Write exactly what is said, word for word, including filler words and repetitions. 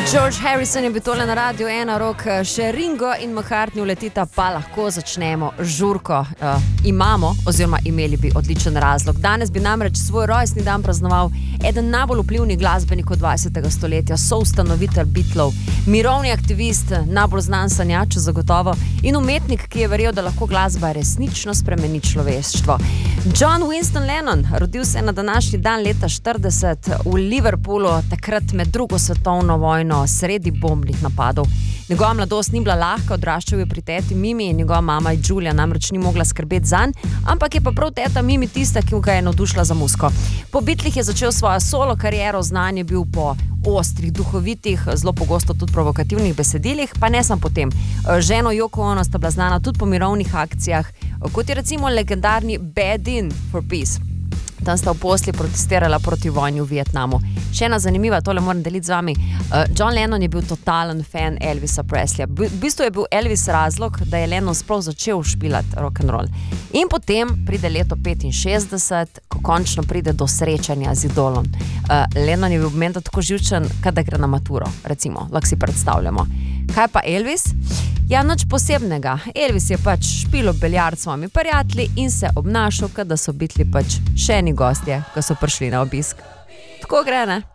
George Harrison je bil tole na Radio ena, rok še Ringo in McCartney uletita, pa lahko začnemo žurko. Uh, imamo, oziroma imeli bi odličen razlog. Danes bi namreč svoj rojstni dan praznoval eden najbolj vplivnih glasbenikov dvajsetega stoletja, soustanovitelj Beatlov, mirovni aktivist, najbolj znan sanjač zagotovo in umetnik, ki je verjel, da lahko glasba resnično spremeni človeštvo. John Winston Lennon, rodil se je na današnji dan leta štirideset v Liverpoolu, takrat med drugo svetovno vojno, sredi bombnih napadov. Njegova mladost ni bila lahka, odraščal je pri teti Mimi in njegova mama Julia namreč ni mogla skrbeti zanj, ampak je pa prav teta Mimi tista, ki ga je navdušila za muziko. Po Beatlih je začel svojo solo kariero, znan je bil po ostrih, duhovitih, zelo pogosto tudi provokativnih besedilih, pa ne samo po tem. Ženo Yoko Ono sta bila znana tudi po mirovnih akcijah, kot je recimo legendarni Bed In for Peace. Tam sta v posli protestirala proti vojni v Vietnamu. Še ena zanimiva, tole moram deliti z vami. Uh, John Lennon je bil totalen fan Elvisa Presleya. V bistvu je bil Elvis razlog, da je Lennon sploh začel špilati rock'n'roll. In potem pride leto petinšestdeset, ko končno pride do srečanja z idolom. Uh, Lennon je bil v momentu tako živčen, kada gre na maturo, recimo, lahko si predstavljamo. Kaj pa Elvis? Ja, nič posebnega. Elvis je pač špilo beljard s svojimi prijatelji in se obnašal, kada so Beatli pač še eni gostje, ko so prišli na obisk. Tako gre, ne?